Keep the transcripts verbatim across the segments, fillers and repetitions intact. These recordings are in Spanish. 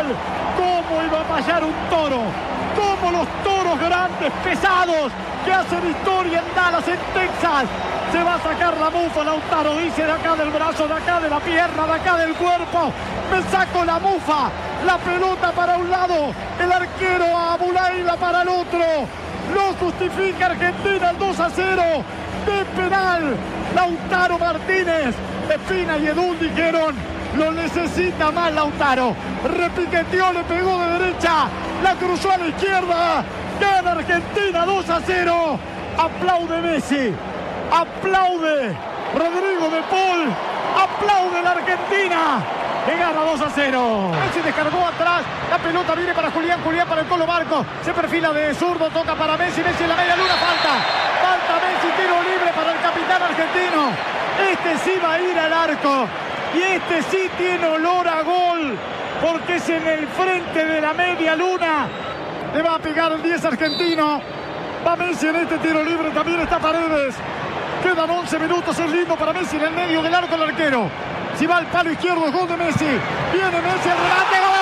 penal. ¿Cómo iba a fallar un toro? ¿Cómo los toros grandes, pesados, que hacen historia en Dallas, en Texas? Se va a sacar la mufa, Lautaro dice, de acá del brazo, de acá de la pierna, de acá del cuerpo. Me saco la mufa, la pelota para un lado, el arquero a Abulaila para el otro. Lo justifica Argentina el dos a cero de penal. Lautaro Martínez, Espina y Edul dijeron, lo necesita más Lautaro. Repiqueteó, le pegó de derecha, la cruzó a la izquierda. Gana Argentina dos a cero. Aplaude Messi, aplaude Rodrigo de Paul, aplaude la Argentina, que gana dos a cero. Messi descargó atrás, la pelota viene para Julián, Julián para el Colo Barco, se perfila de zurdo, toca para Messi, Messi en la media luna, falta, falta Messi, tiro libre para el capitán argentino. Este sí va a ir al arco, y este sí tiene olor a gol, porque es en el frente de la media luna. Le va a pegar el diez argentino. Va Messi en este tiro libre, también está Paredes. Quedan once minutos, es lindo para Messi en el medio del arco el arquero. Si va al palo izquierdo, gol de Messi. Viene Messi, el remate, ¡gol!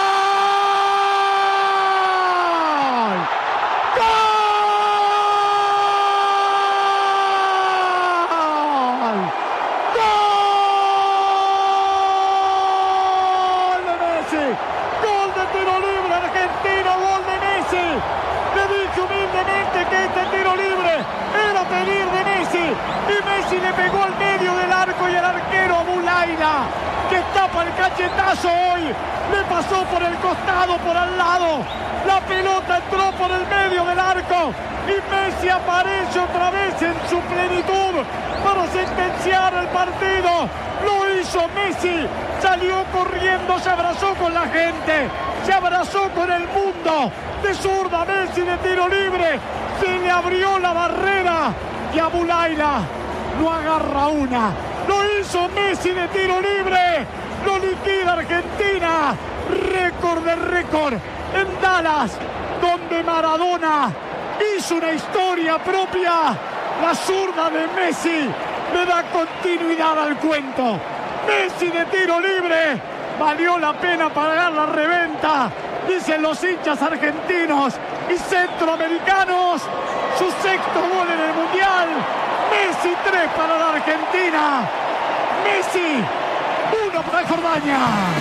¡Gol! ¡Gol de Messi! ¡Gol de tiro libre argentino! ¡Gol de Messi! Le dije humildemente que este tiro libre era pedir de Messi, y Messi le pegó al medio del arco, y el arquero Abulaila, que tapa el cachetazo hoy, le pasó por el costado, por al lado, la pelota entró por el medio del arco, y Messi aparece otra vez en su plenitud para sentenciar el partido. Lo hizo Messi, salió corriendo, se abrazó con la gente, se abrazó con el mundo. De zurda Messi, de tiro libre, se le abrió la barrera y Abulaila no agarra una. Lo hizo Messi de tiro libre, lo liquida Argentina. Récord de récord en Dallas, donde Maradona hizo una historia propia. La zurda de Messi le da continuidad al cuento. Messi de tiro libre, valió la pena pagar la reventa, dicen los hinchas argentinos y centroamericanos. Su sexto gol en el Mundial. Messi tres para la Argentina. Messi uno para Jordania.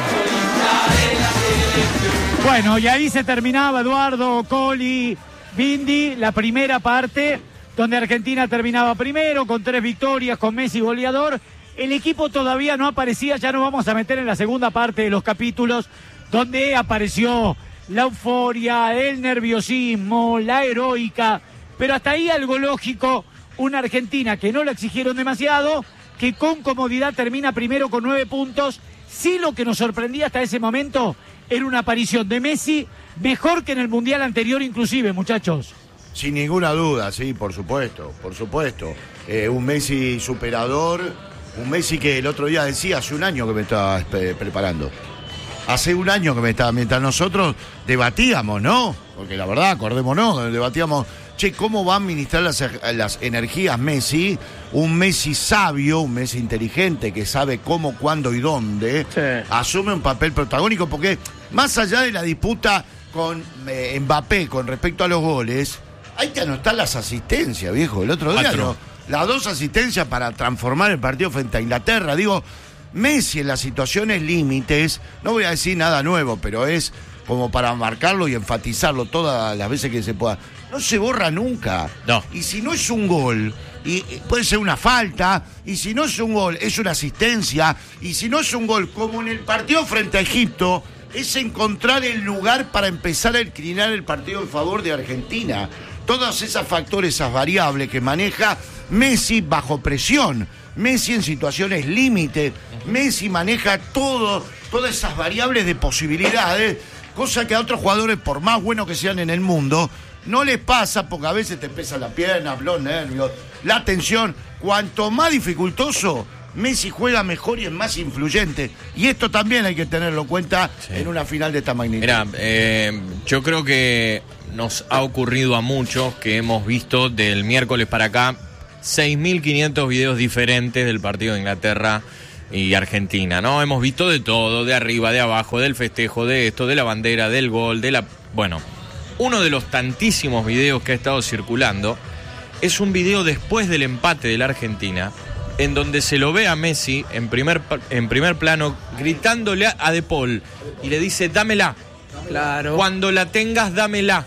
Bueno, y ahí se terminaba, Eduardo, Coli, Bindi, la primera parte, donde Argentina terminaba primero, con tres victorias, con Messi goleador. El equipo todavía no aparecía, ya nos vamos a meter en la segunda parte de los capítulos, donde apareció la euforia, el nerviosismo, la heroica, pero hasta ahí algo lógico, una Argentina que no la exigieron demasiado, que con comodidad termina primero con nueve puntos. Sí, lo que nos sorprendía hasta ese momento era una aparición de Messi mejor que en el Mundial anterior inclusive, muchachos. Sin ninguna duda, sí, por supuesto, por supuesto. Eh, un Messi superador, un Messi que el otro día decía, hace un año que me estaba eh, preparando. Hace un año que me estaba, mientras nosotros debatíamos, ¿no? Porque la verdad, acordémonos, debatíamos, che, ¿cómo va a administrar las, las energías Messi? Un Messi sabio, un Messi inteligente, que sabe cómo, cuándo y dónde, sí. Asume un papel protagónico, porque más allá de la disputa con eh, Mbappé con respecto a los goles, hay que anotar las asistencias, viejo. El otro día, no, las dos asistencias para transformar el partido frente a Inglaterra. Digo, Messi en las situaciones límites, no voy a decir nada nuevo, pero es como para marcarlo y enfatizarlo todas las veces que se pueda. No se borra nunca. No. Y si no es un gol, y puede ser una falta, y si no es un gol, es una asistencia, y si no es un gol, como en el partido frente a Egipto, es encontrar el lugar para empezar a inclinar el partido en favor de Argentina. Todos esos factores, esas variables que maneja Messi bajo presión, Messi en situaciones límite, Messi maneja todo, todas esas variables de posibilidades, cosa que a otros jugadores, por más buenos que sean en el mundo, no les pasa, porque a veces te pesa la pierna, los nervios, la tensión. Cuanto más dificultoso, Messi juega mejor y es más influyente. Y esto también hay que tenerlo en cuenta, sí, en una final de esta magnitud. Mirá, eh, yo creo que nos ha ocurrido a muchos que hemos visto del miércoles para acá seis mil quinientos videos diferentes del partido de Inglaterra y Argentina, ¿no? Hemos visto de todo, de arriba, de abajo, del festejo, de esto, de la bandera, del gol, de la... Bueno, uno de los tantísimos videos que ha estado circulando es un video después del empate de la Argentina, en donde se lo ve a Messi en primer, en primer plano gritándole a De Paul y le dice, dámela. Claro. Cuando la tengas, dámela.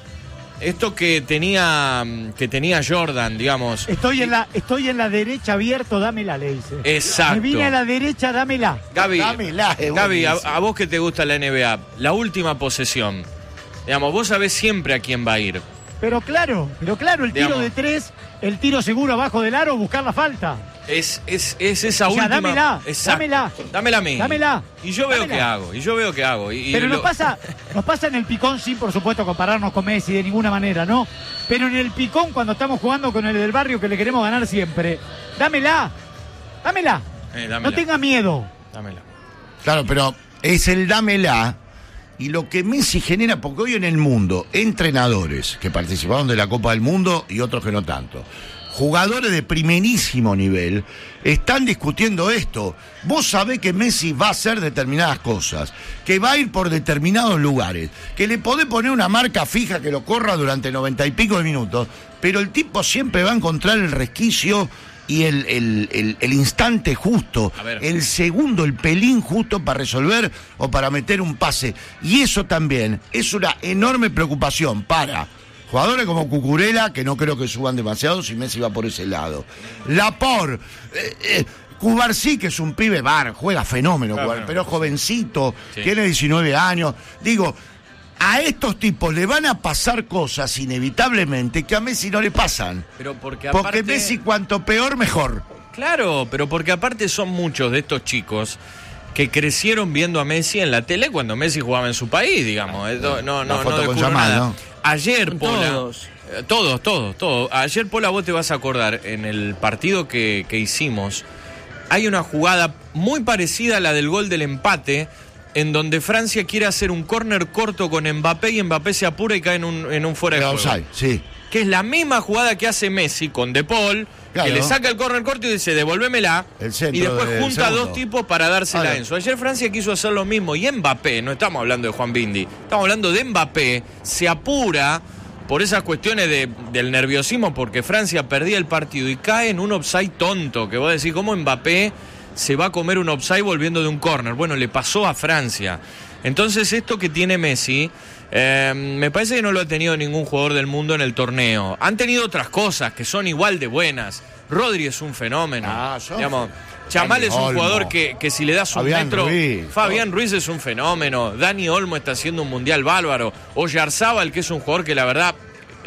Esto que tenía que tenía Jordan, digamos. Estoy en la estoy en la derecha abierto, dámela, le dice. Exacto. Me vine a la derecha, dámela. Gaby, Dámela, es Gaby a, buenísimo. a vos que te gusta la N B A, la última posesión. Digamos, vos sabés siempre a quién va a ir. Pero claro, pero claro, el tiro Digamos. de tres, el tiro seguro abajo del aro, buscar la falta. Es, es, es esa O sea, última. dámela, Exacto. dámela. Dámela a mí. Dámela. Y yo veo Dámela. qué hago. Y yo veo qué hago. Y, y Pero lo- nos pasa, nos pasa en el picón sin, por supuesto, compararnos con Messi de ninguna manera, ¿no? Pero en el picón, cuando estamos jugando con el del barrio que le queremos ganar siempre, dámela, dámela. Eh, dámela. No tenga miedo. Dámela. Claro, pero es el dámela y lo que Messi genera, porque hoy en el mundo, entrenadores que participaron de la Copa del Mundo y otros que no tanto, jugadores de primerísimo nivel, están discutiendo esto. Vos sabés que Messi va a hacer determinadas cosas, que va a ir por determinados lugares, que le podés poner una marca fija que lo corra durante noventa y pico de minutos, pero el tipo siempre va a encontrar el resquicio y el, el, el, el instante justo, A ver. el segundo, el pelín justo para resolver o para meter un pase. Y eso también es una enorme preocupación para jugadores como Cucurella, que no creo que suban demasiado si Messi va por ese lado. Laporte, eh, eh, Cubarsí, que es un pibe bar, juega fenómeno, Claro, Cubar- bueno. pero es jovencito, Sí. tiene diecinueve años. Digo, a estos tipos le van a pasar cosas inevitablemente que a Messi no le pasan. Pero porque Porque aparte... Messi cuanto peor, mejor. Claro, pero porque aparte son muchos de estos chicos que crecieron viendo a Messi en la tele cuando Messi jugaba en su país, digamos. Esto, no, La no, foto no con descubro Yamal, nada. ¿no? Ayer, Con Pola... todos. eh, Todos, todos, todos. Ayer, Pola, vos te vas a acordar, en el partido que, que hicimos, hay una jugada muy parecida a la del gol del empate, en donde Francia quiere hacer un córner corto con Mbappé y Mbappé se apura y cae en un, en un fuera de Pero juego. offside, sí. Que es la misma jugada que hace Messi con De Paul, Claro. que le saca el córner corto y dice, devolvémela, El centro y después del junta a segundo. dos tipos para dársela Claro. a Enzo. Ayer Francia quiso hacer lo mismo, y Mbappé, no estamos hablando de Juan Bindi, estamos hablando de Mbappé, se apura por esas cuestiones de, del nerviosismo, porque Francia perdía el partido y cae en un offside tonto, que vos decís, ¿cómo Mbappé se va a comer un offside volviendo de un córner? Bueno, le pasó a Francia. Entonces esto que tiene Messi, eh, me parece que no lo ha tenido ningún jugador del mundo en el torneo. Han tenido otras cosas que son igual de buenas. Rodri es un fenómeno. Ah, son Digamos, fen- Chamal Dani es un Olmo. jugador que, que si le das un Fabián metro... Ruiz. Fabián Ruiz es un fenómeno. Dani Olmo está haciendo un mundial bárbaro. Oyarzábal, que es un jugador que la verdad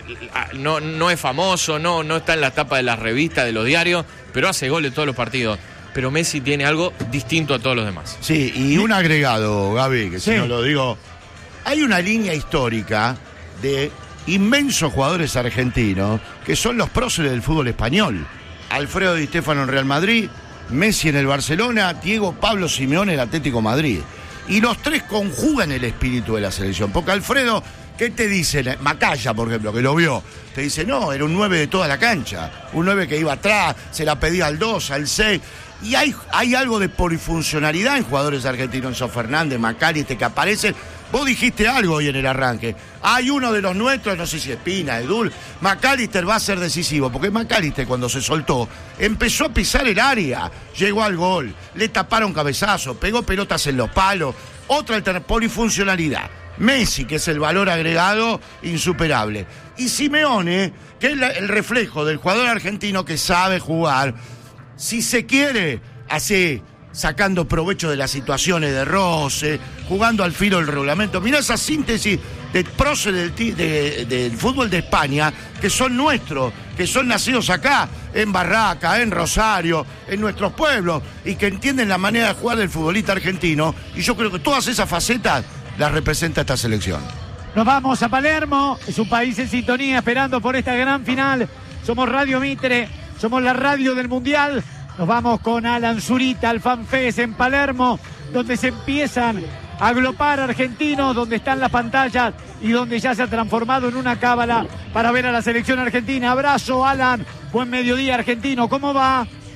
no, no es famoso, no, no está en la tapa de las revistas, de los diarios, pero hace goles todos los partidos. Pero Messi tiene algo distinto a todos los demás. Sí, y un agregado, Gaby, que si Sí. no lo digo. Hay una línea histórica de inmensos jugadores argentinos que son los próceres del fútbol español. Alfredo Di Stéfano en Real Madrid, Messi en el Barcelona, Diego Pablo Simeone en el Atlético Madrid. Y los tres conjugan el espíritu de la selección. Porque Alfredo, ¿qué te dice? Macaya, por ejemplo, que lo vio, te dice, no, era un nueve de toda la cancha. Un nueve que iba atrás, se la pedía al dos, al seis. Y hay, hay algo de polifuncionalidad en jugadores argentinos, Enzo Fernández, Macalister, que aparecen. Vos dijiste algo hoy en el arranque. Hay uno de los nuestros, no sé si Espina, Edul, Macalister va a ser decisivo, porque Macalister cuando se soltó, empezó a pisar el área, llegó al gol, le taparon cabezazo, pegó pelotas en los palos, otra alternativa, polifuncionalidad. Messi, que es el valor agregado insuperable. Y Simeone, que es la- el reflejo del jugador argentino que sabe jugar, si se quiere, así, sacando provecho de las situaciones de roce, jugando al filo del reglamento. Mirá esa síntesis de próceres del, ti- de- del fútbol de España, que son nuestros, que son nacidos acá, en Barraca, en Rosario, en nuestros pueblos, y que entienden la manera de jugar del futbolista argentino. Y yo creo que todas esas facetas las representa esta selección. Nos vamos a Palermo, es un país en sintonía esperando por esta gran final. Somos Radio Mitre, somos la radio del Mundial. Nos vamos con Alan Zurita al FanFest en Palermo, donde se empiezan a agrupar argentinos, donde están las pantallas y donde ya se ha transformado en una cábala para ver a la selección argentina. Abrazo, Alan. Buen mediodía, argentino. ¿Cómo va?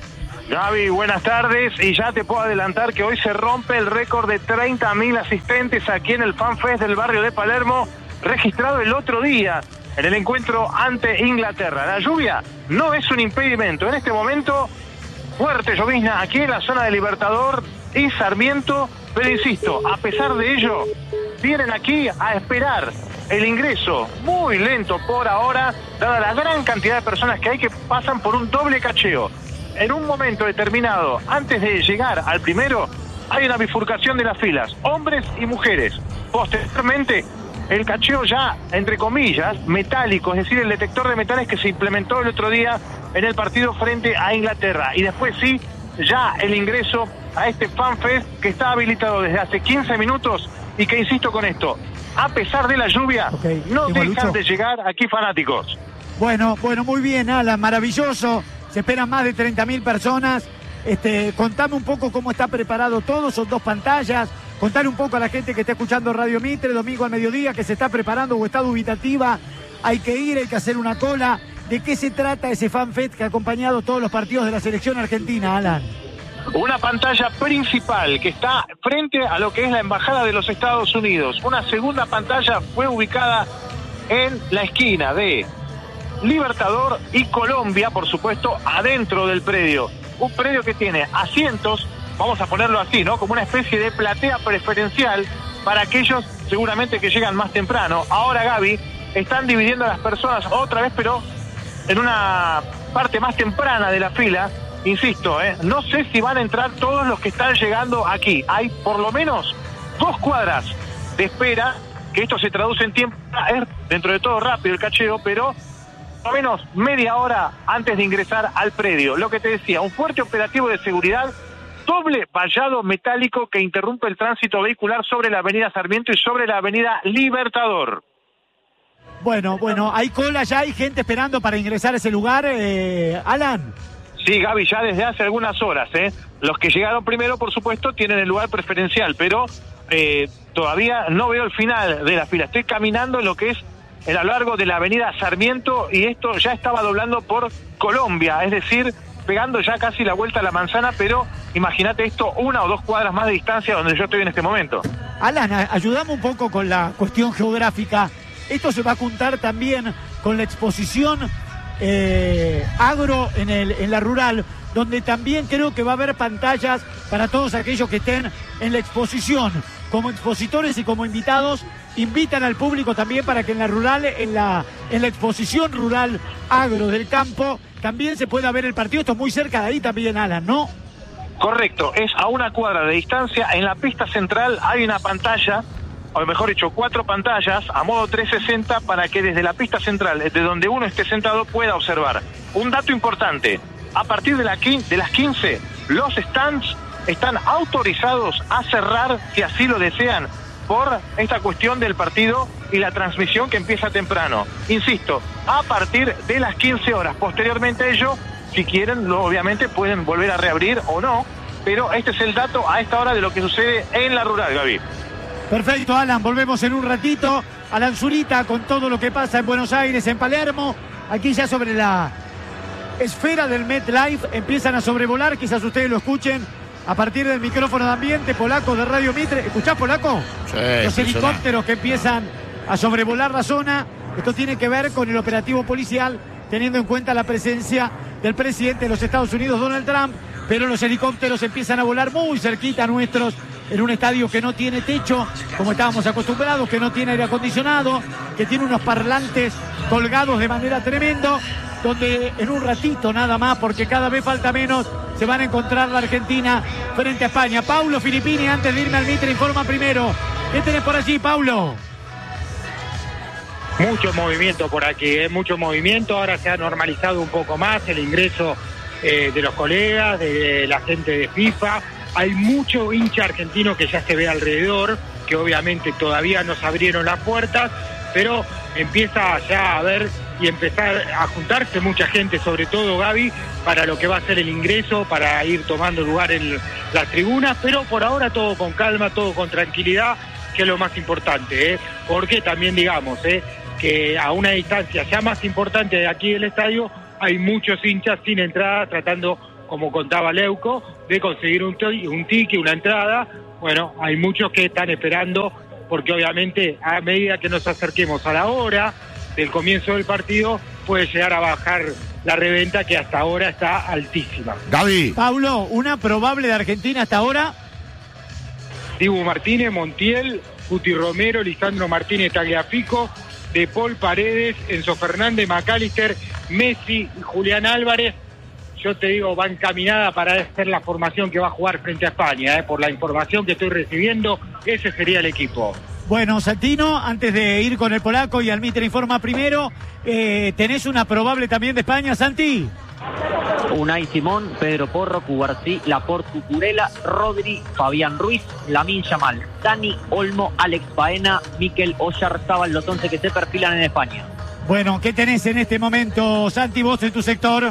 Gaby, buenas tardes, y ya te puedo adelantar que hoy se rompe el récord de treinta mil asistentes aquí en el FanFest del barrio de Palermo, registrado el otro día en el encuentro ante Inglaterra. La lluvia no es un impedimento, en este momento fuerte llovizna aquí en la zona de Libertador y Sarmiento, pero insisto, a pesar de ello, vienen aquí a esperar el ingreso, muy lento por ahora, dada la gran cantidad de personas que hay que pasan por un doble cacheo. En un momento determinado, antes de llegar al primero, hay una bifurcación de las filas, hombres y mujeres. Posteriormente, el cacheo ya, entre comillas, metálico, es decir, el detector de metales que se implementó el otro día en el partido frente a Inglaterra. Y después sí, ya el ingreso a este FanFest que está habilitado desde hace quince minutos y que, insisto con esto, a pesar de la lluvia, okay, no dejan Lucho. de llegar aquí fanáticos. Bueno, bueno, muy bien, Alan, maravilloso. Se esperan más de treinta mil personas. Este, contame un poco cómo está preparado todo, son dos pantallas. Contale un poco a la gente que está escuchando Radio Mitre, domingo al mediodía, que se está preparando o está dubitativa. Hay que ir, hay que hacer una cola. ¿De qué se trata ese FanFest que ha acompañado todos los partidos de la selección argentina, Alan? Una pantalla principal que está frente a lo que es la Embajada de los Estados Unidos. Una segunda pantalla fue ubicada en la esquina de Libertador y Colombia, por supuesto, adentro del predio. Un predio que tiene asientos, vamos a ponerlo así, ¿no? Como una especie de platea preferencial para aquellos seguramente que llegan más temprano. Ahora, Gaby, están dividiendo a las personas otra vez, pero en una parte más temprana de la fila. Insisto, ¿eh? No sé si van a entrar todos los que están llegando aquí. Hay por lo menos dos cuadras de espera, que esto se traduce en tiempo, es dentro de todo rápido el cacheo, pero por lo menos media hora antes de ingresar al predio. Lo que te decía, un fuerte operativo de seguridad, doble vallado metálico que interrumpe el tránsito vehicular sobre la avenida Sarmiento y sobre la avenida Libertador. Bueno, bueno, hay cola ya, hay gente esperando para ingresar a ese lugar, eh, Alan. Sí, Gaby, ya desde hace algunas horas, ¿eh? Los que llegaron primero, por supuesto, tienen el lugar preferencial, pero eh, todavía no veo el final de la fila. Estoy caminando en lo que es a lo largo de la avenida Sarmiento y esto ya estaba doblando por Colombia, es decir, pegando ya casi la vuelta a la manzana, pero imagínate esto, una o dos cuadras más de distancia donde yo estoy en este momento. Alan, ayudame un poco con la cuestión geográfica. Esto se va a juntar también con la exposición eh, agro en, el, en la rural, donde también creo que va a haber pantallas para todos aquellos que estén en la exposición, como expositores y como invitados. Invitan al público también para que en la rural, en la, en la exposición rural agro del campo, también se pueda ver el partido. Esto es muy cerca de ahí también, Alan, ¿no? Correcto, es a una cuadra de distancia. En la pista central hay una pantalla, o mejor dicho, cuatro pantallas a modo trescientos sesenta para que desde la pista central, desde donde uno esté sentado, pueda observar. Un dato importante, a partir de, la quince, de las quince, los stands están autorizados a cerrar, si así lo desean, por esta cuestión del partido y la transmisión que empieza temprano. Insisto, a partir de las quince horas. Posteriormente a ello, si quieren, lo, obviamente pueden volver a reabrir o no, pero este es el dato a esta hora de lo que sucede en la rural, Gaby. Perfecto, Alan, volvemos en un ratito. Alan Zurita con todo lo que pasa en Buenos Aires, en Palermo. Aquí ya sobre la esfera del MetLife empiezan a sobrevolar, quizás ustedes lo escuchen a partir del micrófono de ambiente polaco de Radio Mitre. ¿Escuchás, polaco? Sí, los helicópteros que empiezan a sobrevolar la zona. Esto tiene que ver con el operativo policial, teniendo en cuenta la presencia del presidente de los Estados Unidos, Donald Trump, pero los helicópteros empiezan a volar muy cerquita a nuestros, en un estadio que no tiene techo, como estábamos acostumbrados, que no tiene aire acondicionado, que tiene unos parlantes colgados de manera tremenda, donde en un ratito nada más, porque cada vez falta menos, se van a encontrar la Argentina frente a España. Paulo Filippini, antes de irme al Mitre, informa primero. ¿Qué tenés por allí, Paulo? Mucho movimiento por aquí, ¿eh? mucho movimiento. Ahora se ha normalizado un poco más el ingreso eh, de los colegas, de la gente de FIFA. Hay mucho hincha argentino que ya se ve alrededor, que obviamente todavía no se abrieron las puertas, pero empieza ya a ver y empezar a juntarse mucha gente, sobre todo Gaby, para lo que va a ser el ingreso, para ir tomando lugar en las tribunas, pero por ahora todo con calma, todo con tranquilidad, que es lo más importante, ¿eh? Porque también digamos, ¿eh? que a una distancia ya más importante de aquí del estadio hay muchos hinchas sin entrada tratando como contaba Leuco, de conseguir un, t- un ticket, una entrada. Bueno, hay muchos que están esperando, porque obviamente a medida que nos acerquemos a la hora del comienzo del partido, puede llegar a bajar la reventa, que hasta ahora está altísima. Gaby. Paulo, una probable de Argentina hasta ahora. Dibu Martínez, Montiel, Guti Romero, Lisandro Martínez, Tagliafico, De Paul, Paredes, Enzo Fernández, McAllister, Messi y Julián Álvarez. Yo te digo, va encaminada para ser la formación que va a jugar frente a España, ¿eh? Por la información que estoy recibiendo, ese sería el equipo. Bueno, Santino, antes de ir con el polaco y al Mitre informa primero, eh, ¿tenés una probable también de España, Santi? Unai Simón, Pedro Porro, Cubarsí, Laporte, Cucurella, Rodri, Fabián Ruiz, Lamine Yamal, Dani Olmo, Alex Baena, Mikel Oyarzabal, los once que se perfilan en España. Bueno, ¿qué tenés en este momento, Santi, vos en tu sector?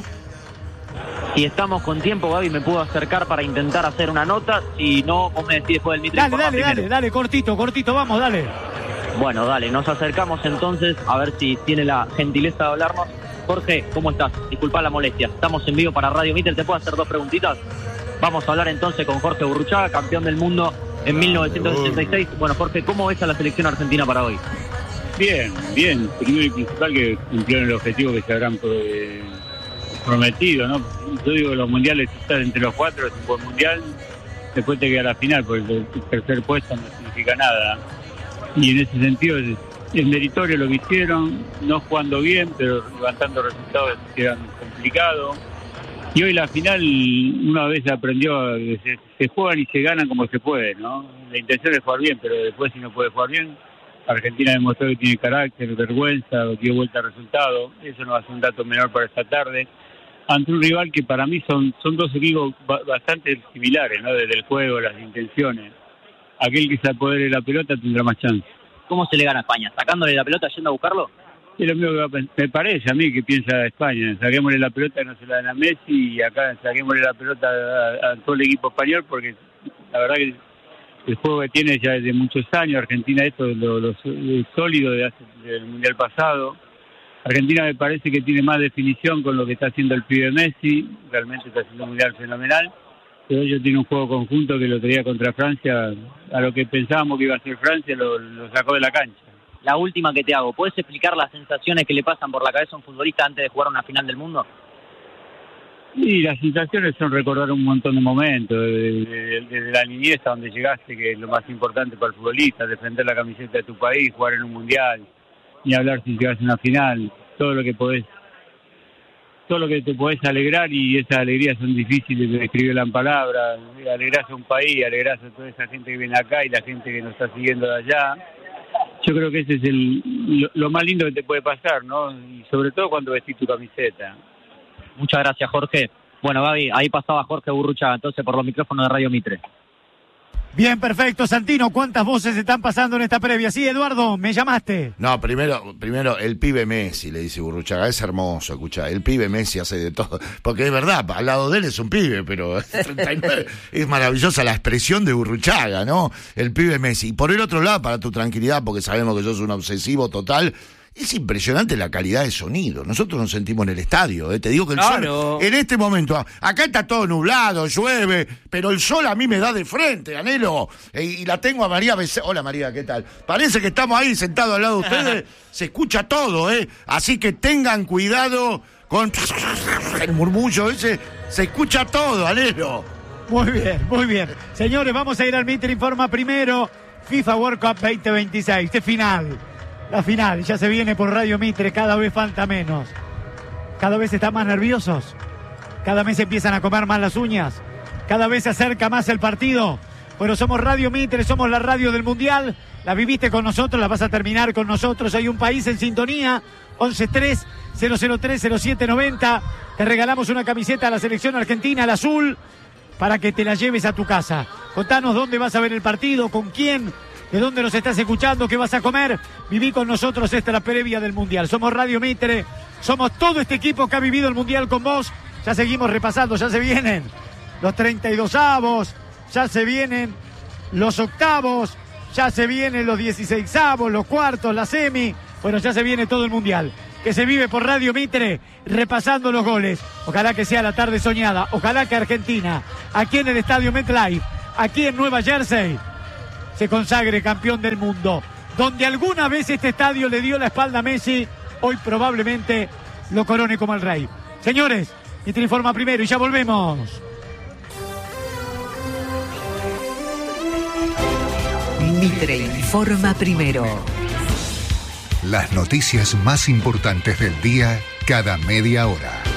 Si estamos con tiempo, Gaby, me puedo acercar para intentar hacer una nota. Si no, vos me decís después del Mitre. Dale, dale, dale, dale, cortito, cortito, vamos, dale. Bueno, dale, nos acercamos entonces a ver si tiene la gentileza de hablarnos. Jorge, ¿cómo estás? Disculpa la molestia. Estamos en vivo para Radio Mitre. ¿Te puedo hacer dos preguntitas? Vamos a hablar entonces con Jorge Burruchaga, campeón del mundo en mil novecientos ochenta y seis. Bueno, Jorge, ¿cómo ves a la selección argentina para hoy? Bien, bien. Primero y principal que cumplieron el objetivo que se habrán eh, prometido, ¿no? Yo digo, los mundiales, estar entre los cuatro es un buen mundial. Después te queda la final, porque el tercer puesto no significa nada. Y en ese sentido es, es meritorio lo que hicieron, no jugando bien, pero levantando resultados que eran complicados. Y hoy la final, una vez aprendió que se, se juegan y se ganan como se puede, ¿no? La intención es jugar bien, pero después si no puede jugar bien, Argentina demostró que tiene carácter, vergüenza, dio vuelta al resultado. Eso no va a ser un dato menor para esta tarde. Ante un rival que para mí son, son dos equipos bastante similares, ¿no? Desde el juego, las intenciones. Aquel que se apodere la pelota tendrá más chance. ¿Cómo se le gana a España? ¿Sacándole la pelota, yendo a buscarlo? Es lo mismo que va a, me parece a mí que piensa España. Saquémosle la pelota, no se la dan a Messi, y acá saquémosle la pelota a, a todo el equipo español, porque la verdad que el juego que tiene ya desde muchos años. Argentina, esto es lo, lo, lo sólido de hace, del Mundial pasado. Argentina me parece que tiene más definición con lo que está haciendo el pibe Messi. Realmente está haciendo un Mundial fenomenal. Pero ellos tienen un juego conjunto que lo tenía contra Francia. A lo que pensábamos que iba a ser Francia, lo, lo sacó de la cancha. La última que te hago, ¿puedes explicar las sensaciones que le pasan por la cabeza a un futbolista antes de jugar una final del mundo? Y las sensaciones son recordar un montón de momentos, desde, desde la niñez a donde llegaste, que es lo más importante para el futbolista, defender la camiseta de tu país, jugar en un mundial, ni hablar si llegas a una final, todo lo que podés, todo lo que te podés alegrar, y esas alegrías son difíciles de describir en palabras. Alegrás a un país, alegrás a toda esa gente que viene acá y la gente que nos está siguiendo de allá. Yo creo que ese es el, lo, lo más lindo que te puede pasar, ¿no? Y sobre todo cuando vestís tu camiseta. Muchas gracias, Jorge. Bueno, Gaby, ahí pasaba Jorge Burruchaga, entonces por los micrófonos de Radio Mitre. Bien, perfecto, Santino. ¿Cuántas voces están pasando en esta previa? Sí, Eduardo, me llamaste. No, primero, primero el pibe Messi, le dice Burruchaga. Es hermoso, escuchá. El pibe Messi hace de todo. Porque es verdad, al lado de él es un pibe, pero treinta y nueve, es maravillosa la expresión de Burruchaga, ¿no? El pibe Messi. Y por el otro lado, para tu tranquilidad, porque sabemos que sos un obsesivo total, es impresionante la calidad de sonido. Nosotros nos sentimos en el estadio, ¿eh? Te digo que el Claro. sol, en este momento, acá está todo nublado, llueve, pero el sol a mí me da de frente, Anhelo. E, y la tengo a María Becerra. Hola María, ¿qué tal? Parece que estamos ahí sentados al lado de ustedes. Se escucha todo, ¿eh? Así que tengan cuidado con el murmullo ese. Se escucha todo, Anhelo. Muy bien, muy bien. Señores, vamos a ir al Mitre Informa primero. FIFA World Cup veinte veintiséis, de final. La final, ya se viene por Radio Mitre, cada vez falta menos. Cada vez están más nerviosos. Cada vez empiezan a comer más las uñas. Cada vez se acerca más el partido. Bueno, somos Radio Mitre, somos la radio del Mundial. La viviste con nosotros, la vas a terminar con nosotros. Hay un país en sintonía. once tres cero cero tres cero siete noventa. Te regalamos una camiseta a la selección argentina, el azul, para que te la lleves a tu casa. Contanos dónde vas a ver el partido, con quién, de dónde nos estás escuchando, qué vas a comer. Viví con nosotros esta la previa del Mundial. Somos Radio Mitre, somos todo este equipo que ha vivido el Mundial con vos. Ya seguimos repasando, ya se vienen los treinta y dos avos, ya se vienen los octavos, ya se vienen los dieciséis avos, los cuartos, la semi. Bueno, ya se viene todo el Mundial. que se vive por Radio Mitre, repasando los goles. Ojalá que sea la tarde soñada, ojalá que Argentina, aquí en el Estadio MetLife, aquí en Nueva Jersey, se consagre campeón del mundo. Donde alguna vez este estadio le dio la espalda a Messi, hoy probablemente lo corone como el rey. Señores, Mitre informa primero y ya volvemos. Mitre informa primero. Las noticias más importantes del día cada media hora.